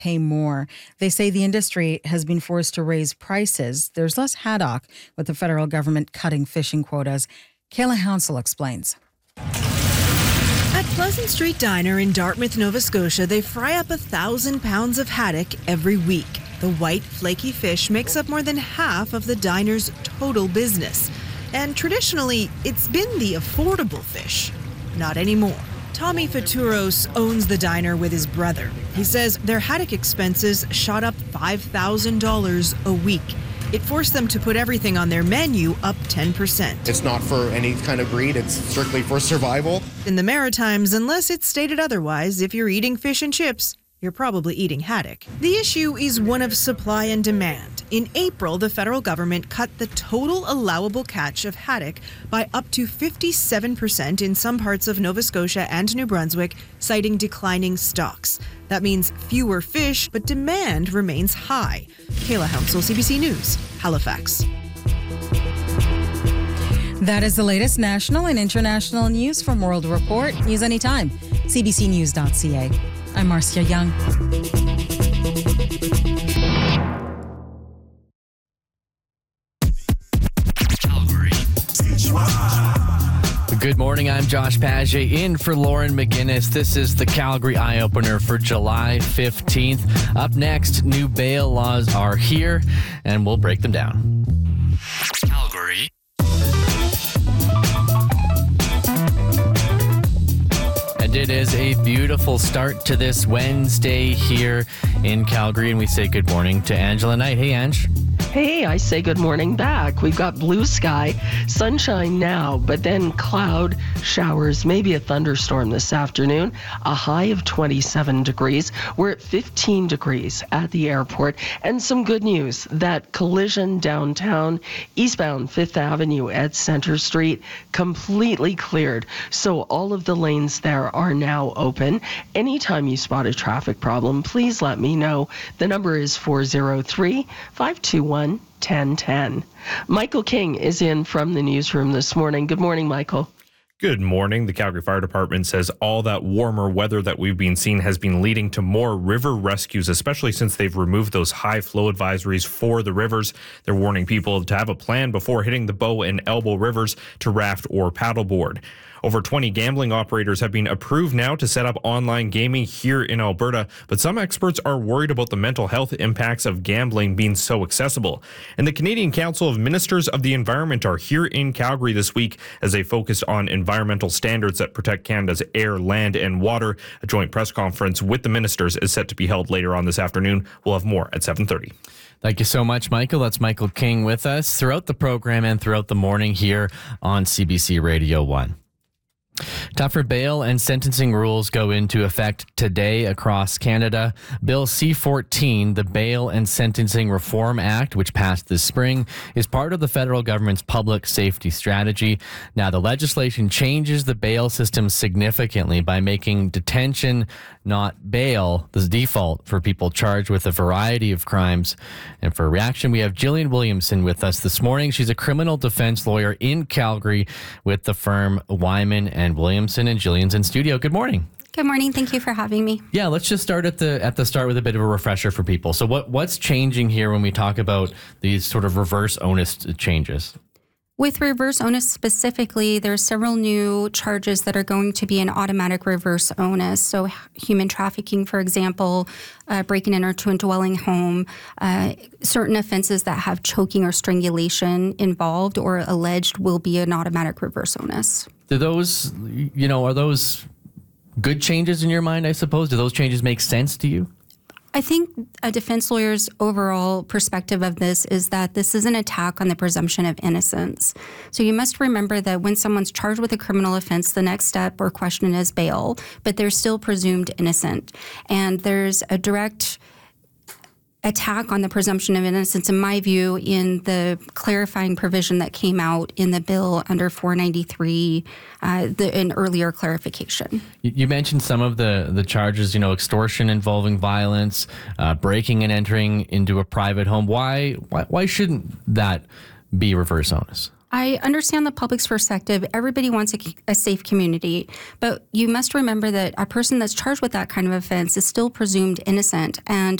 pay more. They say the industry has been forced to raise prices. There's less haddock with the federal government cutting fishing quotas. Kayla Hounsell explains. At Pleasant Street Diner in Dartmouth, Nova Scotia, they fry up 1,000 pounds of haddock every week. The white, flaky fish makes up more than half of the diner's total business. And traditionally, it's been the affordable fish. Not anymore. Tommy Faturos owns the diner with his brother. He says their haddock expenses shot up $5,000 a week. It forced them to put everything on their menu up 10%. It's not for any kind of greed. It's strictly for survival. In the Maritimes, unless it's stated otherwise, if you're eating fish and chips, you're probably eating haddock. The issue is one of supply and demand. In April, the federal government cut the total allowable catch of haddock by up to 57% in some parts of Nova Scotia and New Brunswick, citing declining stocks. That means fewer fish, but demand remains high. Kayla Hounsell, CBC News, Halifax. That is the latest national and international news from World Report. News anytime. CBCNews.ca. I'm Marcia Young. Good morning, I'm Josh Paget in for Lauren McGinnis. This is the Calgary Eye Opener for July 15th. Up next, new bail laws are here, and we'll break them down. Calgary. And it is a beautiful start to this Wednesday here in Calgary, and we say good morning to Angela Knight. Hey, Ange. Hey, I say good morning back. We've got blue sky, sunshine now, but then cloud, showers, maybe a thunderstorm this afternoon. A high of 27 degrees. We're at 15 degrees at the airport. And some good news, that collision downtown, eastbound 5th Avenue at Center Street, completely cleared. So all of the lanes there are now open. Anytime you spot a traffic problem, please let me know. The number is 403-521-1010. Michael King is in from the newsroom this morning. Good morning, Michael. Good morning. The Calgary Fire Department says all that warmer weather that we've been seeing has been leading to more river rescues, especially since they've removed those high flow advisories for the rivers. They're warning people to have a plan before hitting the Bow and Elbow rivers to raft or paddleboard. Over 20 gambling operators have been approved now to set up online gaming here in Alberta, but some experts are worried about the mental health impacts of gambling being so accessible. And the Canadian Council of Ministers of the Environment are here in Calgary this week as they focused on environmental standards that protect Canada's air, land, and water. A joint press conference with the ministers is set to be held later on this afternoon. We'll have more at 7:30. Thank you so much, Michael. That's Michael King with us throughout the program and throughout the morning here on CBC Radio 1. Tougher bail and sentencing rules go into effect today across Canada. Bill C-14, the Bail and Sentencing Reform Act, which passed this spring, is part of the federal government's public safety strategy. Now, the legislation changes the bail system significantly by making detention, not bail, the default for people charged with a variety of crimes. And for a reaction, we have Jillian Williamson with us this morning. She's a criminal defense lawyer in Calgary with the firm Wyman and Williamson, and Jillian's in studio. Good morning. Good morning. Thank you for having me. Yeah, let's just start at the start with a bit of a refresher for people. So what's changing here when we talk about these sort of reverse onus changes? With reverse onus specifically, there's several new charges that are going to be an automatic reverse onus. So human trafficking, for example, breaking into a dwelling home, certain offenses that have choking or strangulation involved or alleged will be an automatic reverse onus. Do those, are those good changes in your mind, I suppose? Do those changes make sense to you? I think a defense lawyer's overall perspective of this is that this is an attack on the presumption of innocence. So you must remember that when someone's charged with a criminal offense, the next step or question is bail, but they're still presumed innocent. And there's a direct attack on the presumption of innocence, in my view, in the clarifying provision that came out in the bill under 493, an earlier clarification. You mentioned some of the charges, extortion involving violence, breaking and entering into a private home. Why shouldn't that be reverse onus? I understand the public's perspective. Everybody wants a safe community, but you must remember that a person that's charged with that kind of offense is still presumed innocent. And